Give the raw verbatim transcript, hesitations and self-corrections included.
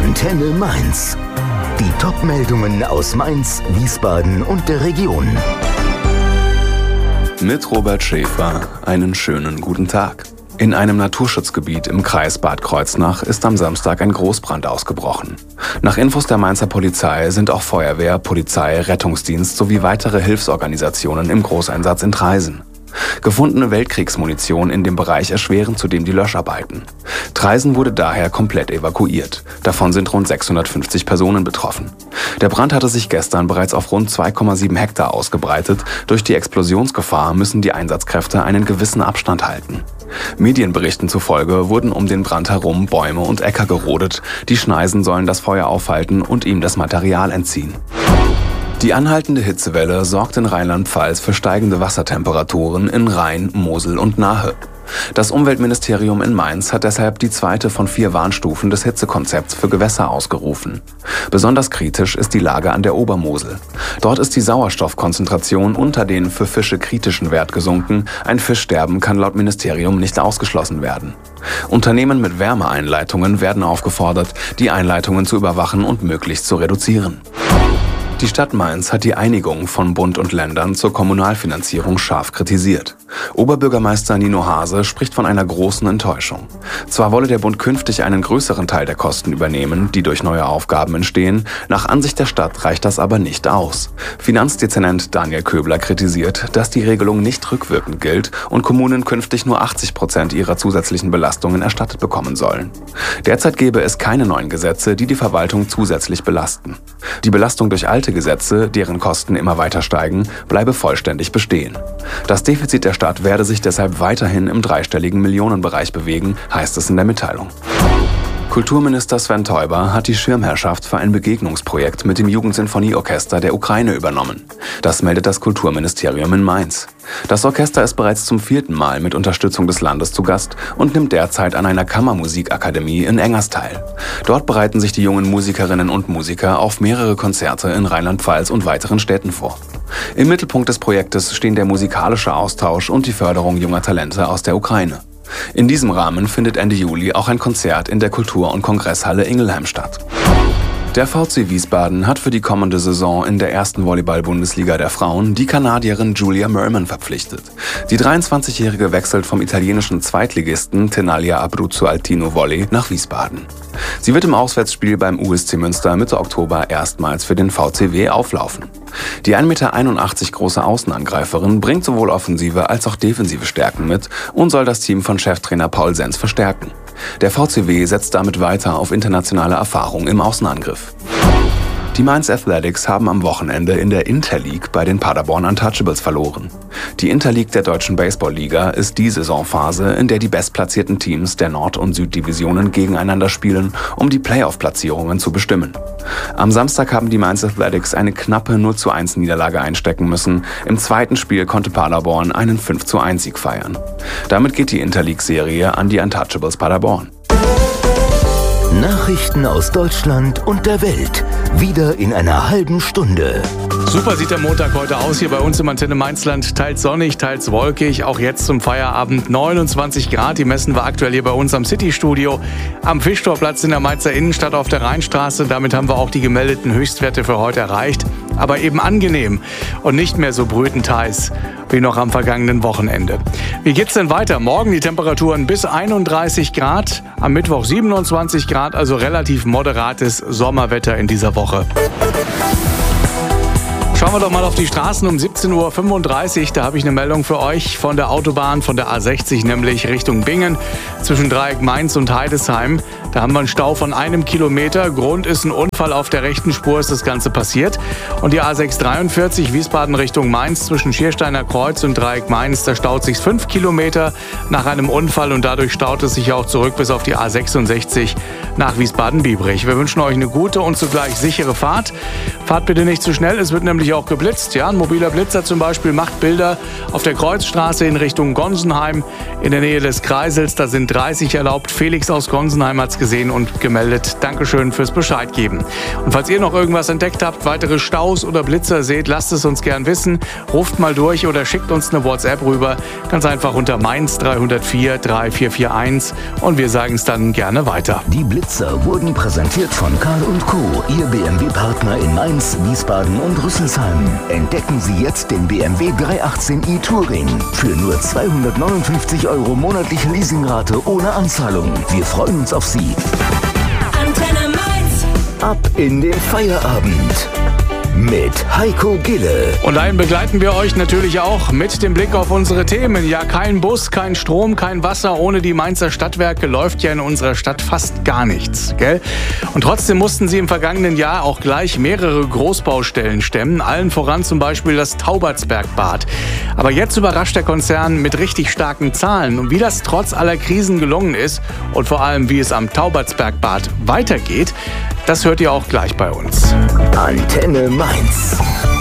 Antenne Mainz. Die Top-Meldungen aus Mainz, Wiesbaden und der Region. Mit Robert Schäfer einen schönen guten Tag. In einem Naturschutzgebiet im Kreis Bad Kreuznach ist am Samstag ein Großbrand ausgebrochen. Nach Infos der Mainzer Polizei sind auch Feuerwehr, Polizei, Rettungsdienst sowie weitere Hilfsorganisationen im Großeinsatz in Traisen. Gefundene Weltkriegsmunition in dem Bereich erschweren zudem die Löscharbeiten. Traisen wurde daher komplett evakuiert. Davon sind rund sechshundertfünfzig Personen betroffen. Der Brand hatte sich gestern bereits auf rund zwei Komma sieben Hektar ausgebreitet. Durch die Explosionsgefahr müssen die Einsatzkräfte einen gewissen Abstand halten. Medienberichten zufolge wurden um den Brand herum Bäume und Äcker gerodet. Die Schneisen sollen das Feuer aufhalten und ihm das Material entziehen. Die anhaltende Hitzewelle sorgt in Rheinland-Pfalz für steigende Wassertemperaturen in Rhein, Mosel und Nahe. Das Umweltministerium in Mainz hat deshalb die zweite von vier Warnstufen des Hitzekonzepts für Gewässer ausgerufen. Besonders kritisch ist die Lage an der Obermosel. Dort ist die Sauerstoffkonzentration unter den für Fische kritischen Wert gesunken. Ein Fischsterben kann laut Ministerium nicht ausgeschlossen werden. Unternehmen mit Wärmeeinleitungen werden aufgefordert, die Einleitungen zu überwachen und möglichst zu reduzieren. Die Stadt Mainz hat die Einigung von Bund und Ländern zur Kommunalfinanzierung scharf kritisiert. Oberbürgermeister Nino Hase spricht von einer großen Enttäuschung. Zwar wolle der Bund künftig einen größeren Teil der Kosten übernehmen, die durch neue Aufgaben entstehen, nach Ansicht der Stadt reicht das aber nicht aus. Finanzdezernent Daniel Köbler kritisiert, dass die Regelung nicht rückwirkend gilt und Kommunen künftig nur achtzig Prozent ihrer zusätzlichen Belastungen erstattet bekommen sollen. Derzeit gäbe es keine neuen Gesetze, die die Verwaltung zusätzlich belasten. Die Belastung durch alte Gesetze, deren Kosten immer weiter steigen, bleibe vollständig bestehen. Das Defizit der Stadt werde sich deshalb weiterhin im dreistelligen Millionenbereich bewegen, heißt es in der Mitteilung. Kulturminister Sven Teuber hat die Schirmherrschaft für ein Begegnungsprojekt mit dem Jugendsinfonieorchester der Ukraine übernommen. Das meldet das Kulturministerium in Mainz. Das Orchester ist bereits zum vierten Mal mit Unterstützung des Landes zu Gast und nimmt derzeit an einer Kammermusikakademie in Engers teil. Dort bereiten sich die jungen Musikerinnen und Musiker auf mehrere Konzerte in Rheinland-Pfalz und weiteren Städten vor. Im Mittelpunkt des Projektes stehen der musikalische Austausch und die Förderung junger Talente aus der Ukraine. In diesem Rahmen findet Ende Juli auch ein Konzert in der Kultur- und Kongresshalle Ingelheim statt. Der V C Wiesbaden hat für die kommende Saison in der ersten Volleyball-Bundesliga der Frauen die Kanadierin Julia Merman verpflichtet. Die dreiundzwanzigjährige wechselt vom italienischen Zweitligisten Tenaglia Abruzzo Altino Volley nach Wiesbaden. Sie wird im Auswärtsspiel beim U S C Münster Mitte Oktober erstmals für den V C W auflaufen. Die ein Meter einundachtzig große Außenangreiferin bringt sowohl offensive als auch defensive Stärken mit und soll das Team von Cheftrainer Paul Sens verstärken. Der V C W setzt damit weiter auf internationale Erfahrung im Außenangriff. Die Mainz Athletics haben am Wochenende in der Interleague bei den Paderborn Untouchables verloren. Die Interleague der Deutschen Baseball-Liga ist die Saisonphase, in der die bestplatzierten Teams der Nord- und Süddivisionen gegeneinander spielen, um die Playoff-Platzierungen zu bestimmen. Am Samstag haben die Mainz Athletics eine knappe null zu eins Niederlage einstecken müssen. Im zweiten Spiel konnte Paderborn einen fünf zu eins Sieg feiern. Damit geht die Interleague-Serie an die Untouchables Paderborn. Nachrichten aus Deutschland und der Welt. Wieder in einer halben Stunde. Super sieht der Montag heute aus hier bei uns im Antenne Mainzland. Teils sonnig, teils wolkig. Auch jetzt zum Feierabend neunundzwanzig Grad. Die messen wir aktuell hier bei uns am City-Studio. Am Fischtorplatz in der Mainzer Innenstadt auf der Rheinstraße. Damit haben wir auch die gemeldeten Höchstwerte für heute erreicht. Aber eben angenehm und nicht mehr so brütend heiß wie noch am vergangenen Wochenende. Wie geht's denn weiter? Morgen die Temperaturen bis einunddreißig Grad. Am Mittwoch siebenundzwanzig Grad. Also relativ moderates Sommerwetter in dieser Woche. Schauen wir doch mal auf die Straßen um siebzehn Uhr fünfunddreißig. Da habe ich eine Meldung für euch von der Autobahn, von der A sechzig, nämlich Richtung Bingen, zwischen Dreieck Mainz und Heidesheim. Da haben wir einen Stau von einem Kilometer. Grund ist ein Unfall auf der rechten Spur, ist das Ganze passiert. Und die A sechs dreiundvierzig, Wiesbaden Richtung Mainz, zwischen Schiersteiner Kreuz und Dreieck Mainz, da staut sich fünf Kilometer nach einem Unfall und dadurch staut es sich auch zurück bis auf die A sechsundsechzig nach Wiesbaden-Biebrich. Wir wünschen euch eine gute und zugleich sichere Fahrt. Fahrt bitte nicht zu schnell, es wird nämlich auch geblitzt. Ja, ein mobiler Blitzer zum Beispiel macht Bilder auf der Kreuzstraße in Richtung Gonsenheim in der Nähe des Kreisels. Da sind dreißig erlaubt. Felix aus Gonsenheim hat es gesehen und gemeldet. Dankeschön fürs Bescheid geben. Und falls ihr noch irgendwas entdeckt habt, weitere Staus oder Blitzer seht, lasst es uns gern wissen. Ruft mal durch oder schickt uns eine WhatsApp rüber. Ganz einfach unter Mainz drei null vier drei vier vier eins und wir sagen es dann gerne weiter. Die Blitz Besitzer wurden präsentiert von Karl und Co., Ihr B M W-Partner in Mainz, Wiesbaden und Rüsselsheim. Entdecken Sie jetzt den B M W dreihundertachtzehn i Touring für nur zweihundertneunundfünfzig Euro monatliche Leasingrate ohne Anzahlung. Wir freuen uns auf Sie. Antenne Mainz. Ab in den Feierabend mit Heiko Gille. Und dahin begleiten wir euch natürlich auch mit dem Blick auf unsere Themen. Ja, kein Bus, kein Strom, kein Wasser. Ohne die Mainzer Stadtwerke läuft ja in unserer Stadt fast gar nichts, gell? Und trotzdem mussten sie im vergangenen Jahr auch gleich mehrere Großbaustellen stemmen. Allen voran zum Beispiel das Taubertsbergbad. Aber jetzt überrascht der Konzern mit richtig starken Zahlen. Und wie das trotz aller Krisen gelungen ist und vor allem, wie es am Taubertsbergbad weitergeht, das hört ihr auch gleich bei uns. Antenne Mainz.